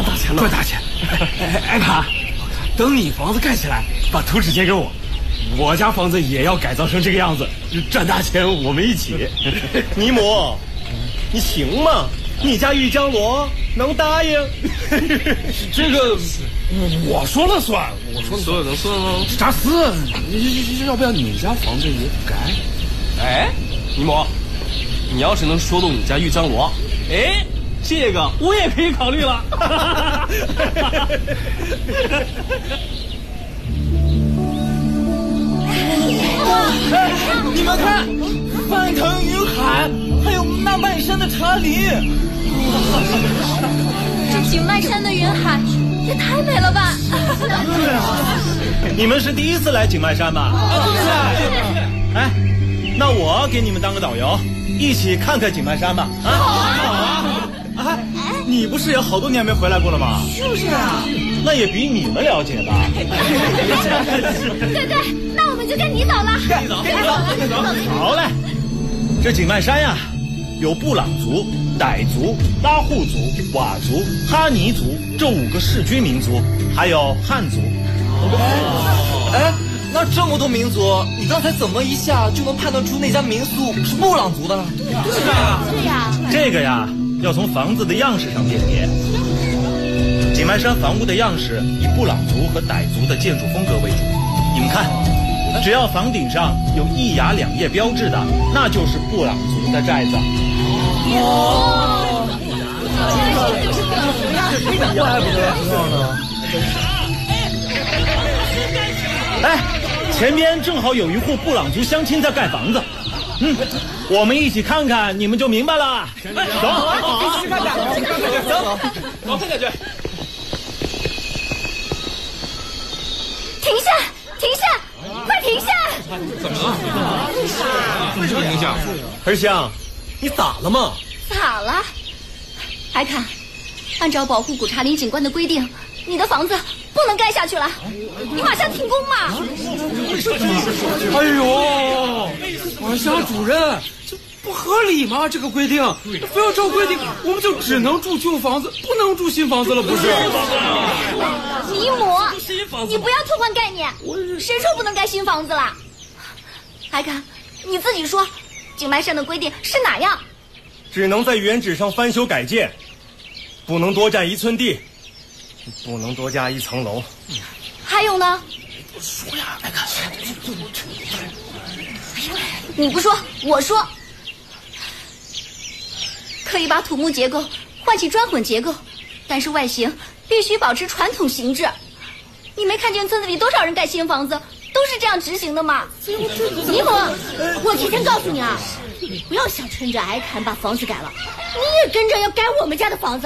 赚大钱了， 赚大钱！哎卡，等你房子盖起来，把图纸借给我，我家房子也要改造成这个样子，赚大钱我们一起。 尼姆，你行吗？你家玉江罗能答应？ 这个我说了算，我说了能算吗？查斯，要不要你家房子也改？ 哎，尼姆，你要是能说动你家玉江罗，哎，这个我也可以考虑了。 你们看，翻腾云海，还有那漫山的茶林。 这景迈山的云海也太美了吧！ 对啊，你们是第一次来景迈山吧？哎，那我给你们当个导游，一起看看景迈山吧。啊，好啊！哎，你不是也好多年没回来过了吗？ 就是啊， 那也比你们了解吧。 对对，那我们就跟你走了。 好嘞，这景迈山呀，有布朗族、傣族、拉祜族、佤族、哈尼族这5个世居民族，还有汉族。 哎，那这么多民族，你刚才怎么一下就能判断出那家民宿是布朗族的呢？ 对呀， 这个呀，要从房子的样式上辨别。景迈山房屋的样式以布朗族和傣族的建筑风格为主。你们看，只要房顶上有1崖2叶标志的，那就是布朗族的寨子。 哦， 怪不得知道呢。 哎，前边正好有一户布朗族乡亲在盖房子。我们一起看看，你们就明白了。走， 去看看，走， 我看看去。 停下，停下，快停下！ 怎么了？怎么停下？ 儿香，你咋了嘛？ 咋了？海侃，按照保护古茶林景观的规定，你的房子不能盖下去了，你马上停工嘛！ 哎呦，管辖主任，这不合理吗？这个规定，非要照规定，我们就只能住旧房子，不能住新房子了，不是？ 尼姆，你不要偷换概念，谁说不能盖新房子了？海侃，你自己说，景迈山的规定是哪样？ 只能在原址上翻修改建，不能多占1寸地，不能多加1层楼。 还有呢？ 说呀，来看， 你不说，我说。可以把土木结构换起砖混结构，但是外形必须保持传统形制。你没看见村子里多少人盖新房子都是这样执行的吗？尼姆，我提前告诉你啊，不要想趁着矮坎把房子改了，你也跟着要改我们家的房子。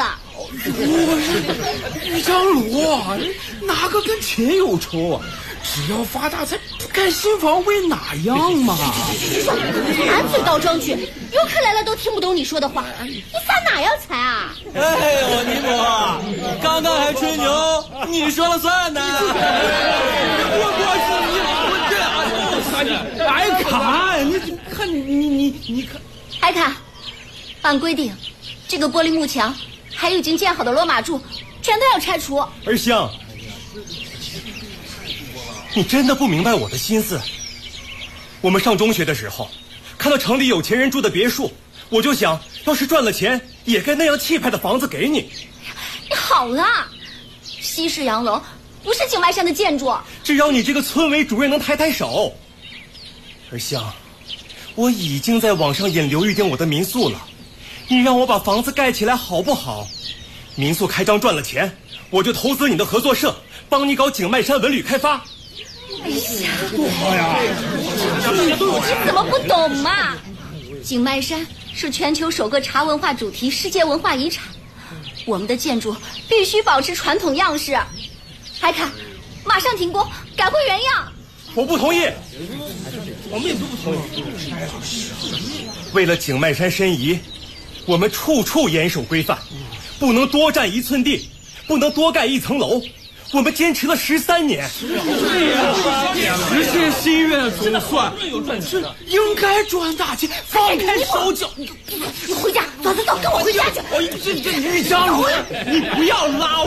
玉江罗，哪个跟钱有仇啊？只要发大财，不盖新房为哪样嘛？ 满嘴倒装句，游客来了都听不懂你说的话，你发哪样财啊？ 哎呦，尼姆，刚刚还吹牛，你说了算呢。 海侃，你看你看， 海侃，按规定，这个玻璃幕墙还有已经建好的罗马柱，全都要拆除。 儿香，你真的不明白我的心思。我们上中学的时候，看到城里有钱人住的别墅，我就想，要是赚了钱，也盖那样气派的房子给你。 你好了，西式洋楼不是景迈山的建筑。 只要你这个村委主任能抬抬手。儿香，我已经在网上引流预定我的民宿了，你让我把房子盖起来好不好？民宿开张赚了钱，我就投资你的合作社，帮你搞景迈山文旅开发。 哎呀， 多好呀！ 你怎么不懂嘛？景迈山是全球首个茶文化主题世界文化遗产，我们的建筑必须保持传统样式。海侃，马上停工，改回原样。 我不同意， 我们也都不同意。 为了景迈山申遗，我们处处严守规范，不能多占1寸地，不能多盖1层楼。我们坚持了13年。 对呀，实现心愿总算应该赚大钱，放开手脚。 你回家，走，跟我回家去。 这玉江罗，你不要拉